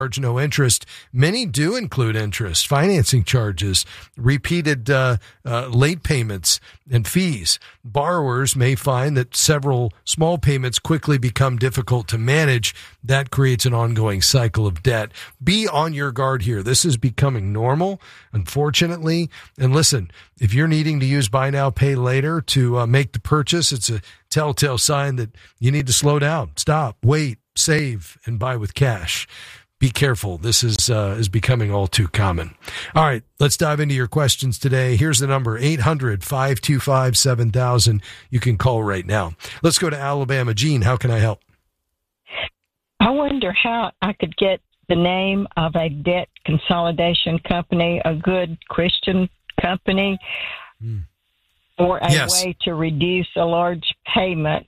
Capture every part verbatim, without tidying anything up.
charge no interest. Many do include interest, financing charges, repeated uh, uh, late payments, and fees. Borrowers may find that several small payments quickly become difficult to manage. That creates an ongoing cycle of debt. Be on your guard here. This is becoming normal, unfortunately. And listen, if you're needing to use buy now, pay later to uh, make the purchase, it's a telltale sign that you need to slow down, stop, wait, save, and buy with cash. Be careful. This is uh, is becoming all too common. All right, let's dive into your questions today. Here's the number, eight hundred, five two five, seven thousand. You can call right now. Let's go to Alabama. Gene, how can I help? I wonder how I could get the name of a debt consolidation company, a good Christian company, mm. or a yes. way to reduce a large payment.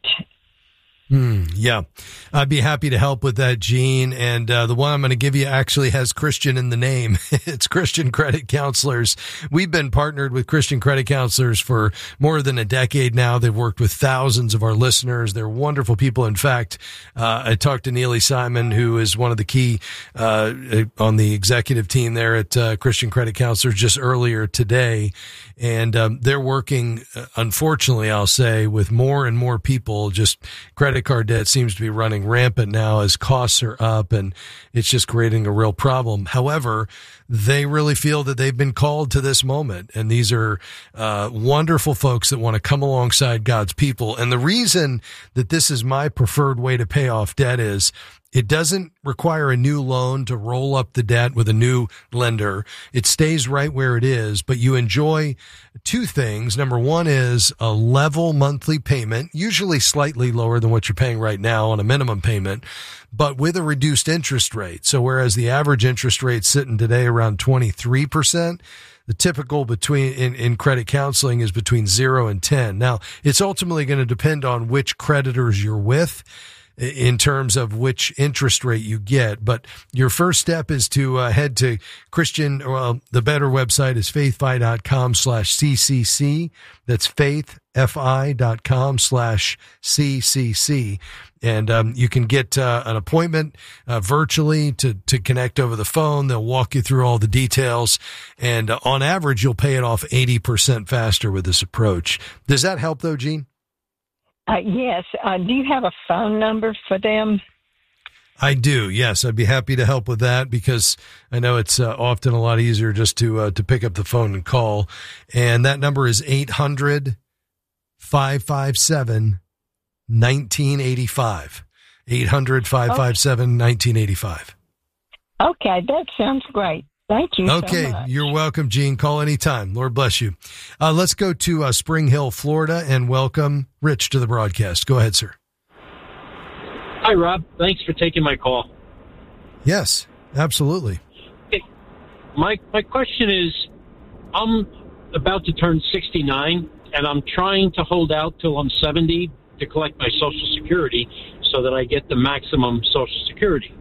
Hmm, yeah, I'd be happy to help with that, Gene. And uh, the one I'm going to give you actually has Christian in the name. It's Christian Credit Counselors. We've been partnered with Christian Credit Counselors for more than a decade now. They've worked with thousands of our listeners. They're wonderful people. In fact, uh, I talked to Neely Simon, who is one of the key uh, on the executive team there at uh, Christian Credit Counselors just earlier today. And um, they're working, uh, unfortunately, I'll say, with more and more people. Just credit card debt seems to be running rampant now as costs are up, and it's just creating a real problem. However, they really feel that they've been called to this moment, and these are uh, wonderful folks that want to come alongside God's people. And the reason that this is my preferred way to pay off debt is it doesn't require a new loan to roll up the debt with a new lender. It stays right where it is, but you enjoy two things. Number one is a level monthly payment, usually slightly lower than what you're paying right now on a minimum payment, but with a reduced interest rate. So whereas the average interest rate sitting today around twenty-three percent, the typical between in, in credit counseling is between zero and ten. Now, it's ultimately going to depend on which creditors you're with in terms of which interest rate you get. But your first step is to uh, head to Christian, well, the better website is faithfi.com slash CCC. That's faithfi.com slash CCC. And um, you can get uh, an appointment uh, virtually to, to connect over the phone. They'll walk you through all the details. And uh, on average, you'll pay it off eighty percent faster with this approach. Does that help, though, Gene? Uh, yes. Uh, do you have a phone number for them? I do. Yes. I'd be happy to help with that because I know it's uh, often a lot easier just to, uh, to pick up the phone and call. And that number is eight hundred, five five seven, nineteen eighty-five. eight hundred, five five seven, nineteen eighty-five. Okay. That sounds great. Thank you okay, so much. You're welcome, Gene. Call anytime. Lord bless you. Uh, let's go to uh, Spring Hill, Florida, and welcome Rich to the broadcast. Go ahead, sir. Hi, Rob. Thanks for taking my call. Yes, absolutely. Okay. My my question is, I'm about to turn sixty-nine, and I'm trying to hold out till I'm seventy to collect my Social Security so that I get the maximum Social Security.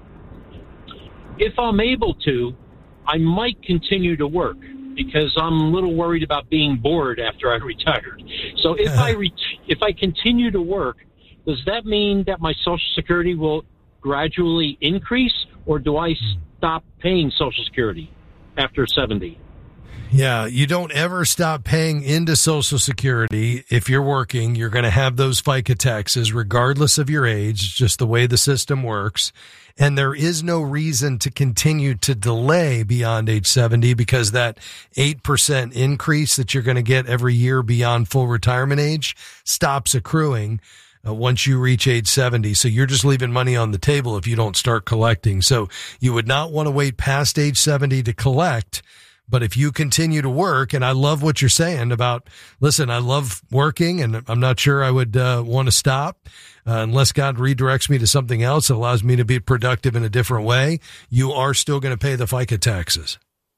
If I'm able to, I might continue to work because I'm a little worried about being bored after I retired. So if I re- if I continue to work, does that mean that my Social Security will gradually increase, or do I stop paying Social Security after seventy? Yeah, you don't ever stop paying into Social Security. If you're working, you're going to have those FICA taxes regardless of your age. It's just the way the system works. And there is no reason to continue to delay beyond age seventy because that eight percent increase that you're going to get every year beyond full retirement age stops accruing uh, once you reach age seventy. So you're just leaving money on the table if you don't start collecting. So you would not want to wait past age seventy to collect. But if you continue to work, and I love what you're saying about, listen, I love working and I'm not sure I would uh, want to stop uh, unless God redirects me to something else that allows me to be productive in a different way. You are still going to pay the FICA taxes.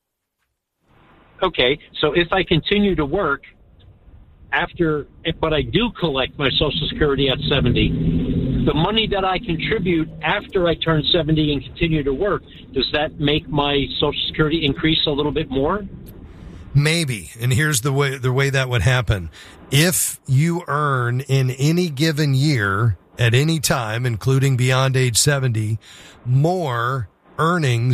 Okay. So if I continue to work after, but I do collect my Social Security at seventy, the money that I contribute after I turn seventy and continue to work, does that make my Social Security increase a little bit more? Maybe. And here's the way, the way that would happen. If you earn in any given year at any time, including beyond age seventy, more earnings